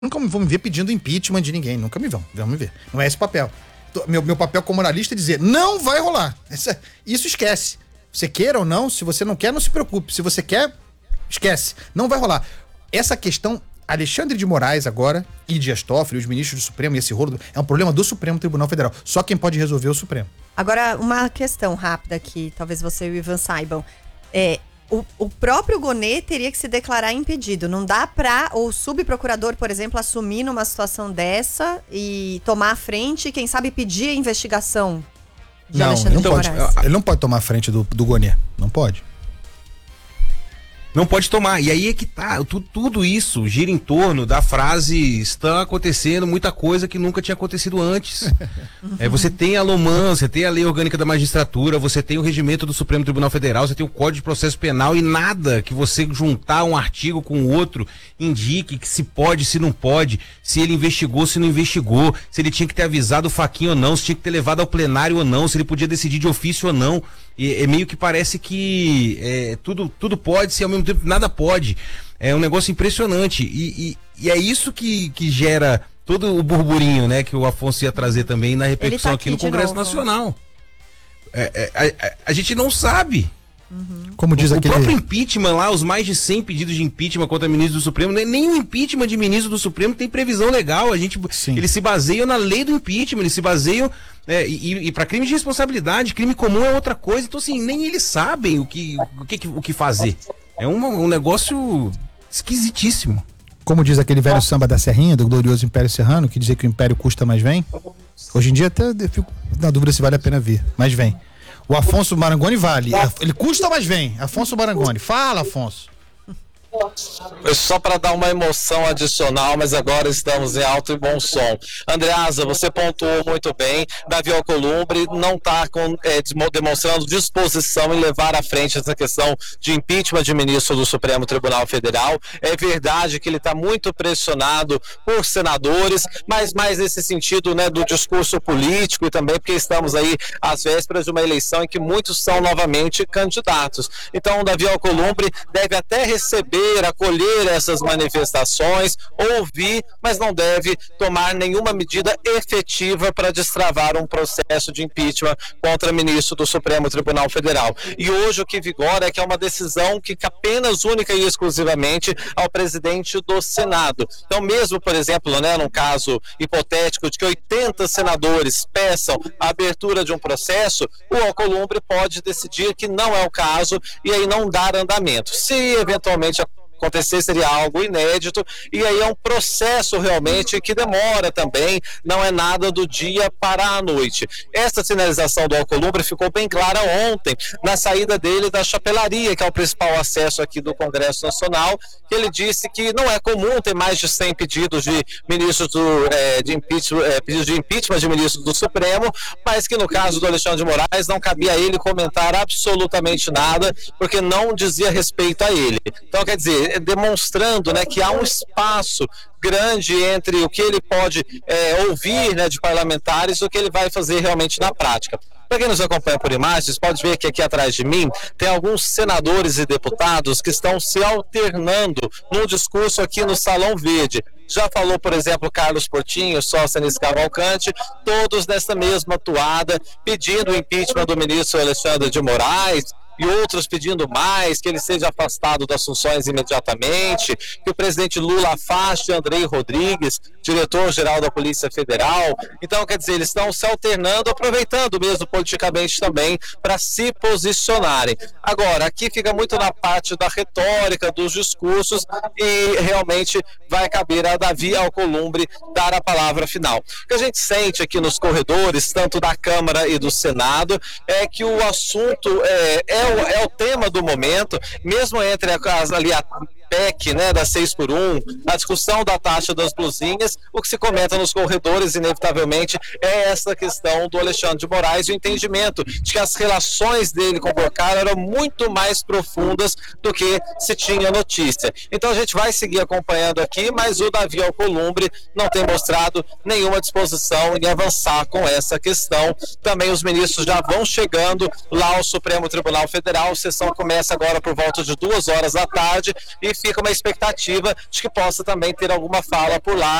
Nunca vão me ver pedindo impeachment de ninguém. Nunca me vão me ver. Não é esse o papel. Meu papel como moralista é dizer, não vai rolar. Isso esquece. Você queira ou não, se você não quer, não se preocupe. Se você quer, esquece. Não vai rolar. Essa questão, Alexandre de Moraes agora, e Dias Toffoli, os ministros do Supremo, e esse rolo, é um problema do Supremo Tribunal Federal. Só quem pode resolver é o Supremo. Agora, uma questão rápida que talvez você e o Ivan saibam. O próprio Gonê teria que se declarar impedido. Não dá para o subprocurador, por exemplo, assumir numa situação dessa e tomar a frente e, quem sabe, pedir a investigação de Alexandre de Moraes. Ele não pode tomar a frente do Gonê. Não pode. Não pode tomar. E aí é que tá. Tudo isso gira em torno da frase: está acontecendo muita coisa que nunca tinha acontecido antes. Você tem a LOMAN, você tem a Lei Orgânica da Magistratura, você tem o Regimento do Supremo Tribunal Federal, você tem o Código de Processo Penal, e nada que você juntar um artigo com o outro indique que se pode, se não pode, se ele investigou, se não investigou, se ele tinha que ter avisado o Fachin ou não, se tinha que ter levado ao plenário ou não, se ele podia decidir de ofício ou não. É meio que parece que tudo pode, se ao mesmo tempo nada pode. É um negócio impressionante. E é isso que gera todo o burburinho, né, que o Afonso ia trazer também na repercussão aqui no Congresso Nacional. A gente não sabe. Como diz o próprio impeachment lá, os mais de 100 pedidos de impeachment contra ministro do Supremo, nem o impeachment de ministro do Supremo tem previsão legal. Eles se baseiam na lei do impeachment, eles se baseiam e para crime de responsabilidade, crime comum é outra coisa. Então, assim, nem eles sabem o que fazer. É um negócio esquisitíssimo. Como diz aquele velho samba da Serrinha, do glorioso Império Serrano, que dizia que o Império custa, mas vem. Hoje em dia até eu fico na dúvida se vale a pena vir, mas vem. O Afonso Marangoni vale. Ele custa, mas vem. Afonso Marangoni. Fala, Afonso. Foi só para dar uma emoção adicional, mas agora estamos em alto e bom som. Andreasa, você pontuou muito bem. Davi Alcolumbre não está demonstrando disposição em levar à frente essa questão de impeachment de ministro do Supremo Tribunal Federal. É verdade que ele está muito pressionado por senadores, mas mais nesse sentido, né, do discurso político, e também porque estamos aí às vésperas de uma eleição em que muitos são novamente candidatos. Então, o Davi Alcolumbre deve até acolher essas manifestações, ouvir, mas não deve tomar nenhuma medida efetiva para destravar um processo de impeachment contra ministro do Supremo Tribunal Federal. E hoje o que vigora é que é uma decisão que apenas única e exclusivamente ao presidente do Senado. Então, mesmo, por exemplo, né, num caso hipotético de que 80 senadores peçam a abertura de um processo, o Alcolumbre pode decidir que não é o caso e aí não dar andamento. Se eventualmente acontecer, seria algo inédito, e aí é um processo realmente que demora também, não é nada do dia para a noite. Essa sinalização do Alcolumbre ficou bem clara ontem, na saída dele da chapelaria, que é o principal acesso aqui do Congresso Nacional, que ele disse que não é comum ter mais de 100 pedidos de ministros pedidos de impeachment de ministros do Supremo, mas que no caso do Alexandre de Moraes não cabia a ele comentar absolutamente nada, porque não dizia respeito a ele. Então, quer dizer, demonstrando, né, que há um espaço grande entre o que ele pode ouvir, né, de parlamentares e o que ele vai fazer realmente na prática. Para quem nos acompanha por imagens, pode ver que aqui atrás de mim tem alguns senadores e deputados que estão se alternando no discurso aqui no Salão Verde. Já falou, por exemplo, Carlos Portinho, Sóstenes Cavalcante, todos nessa mesma toada, pedindo o impeachment do ministro Alexandre de Moraes, e outros pedindo mais, que ele seja afastado das funções imediatamente, que o presidente Lula afaste Andrei Rodrigues, diretor-geral da Polícia Federal. Então, quer dizer, eles estão se alternando, aproveitando mesmo politicamente também para se posicionarem. Agora, aqui fica muito na parte da retórica, dos discursos, e realmente vai caber a Davi Alcolumbre dar a palavra final. O que a gente sente aqui nos corredores, tanto da Câmara e do Senado, é que o assunto é o tema do momento, mesmo entre ali a PEC, né, da 6x1, a discussão da taxa das blusinhas, o que se comenta nos corredores, inevitavelmente, é essa questão do Alexandre de Moraes e o entendimento de que as relações dele com o Bocar eram muito mais profundas do que se tinha notícia. Então a gente vai seguir acompanhando aqui, mas o Davi Alcolumbre não tem mostrado nenhuma disposição em avançar com essa questão. Também os ministros já vão chegando lá ao Supremo Tribunal Federal. A sessão começa agora por volta de 2 horas da tarde e fica uma expectativa de que possa também ter alguma fala por lá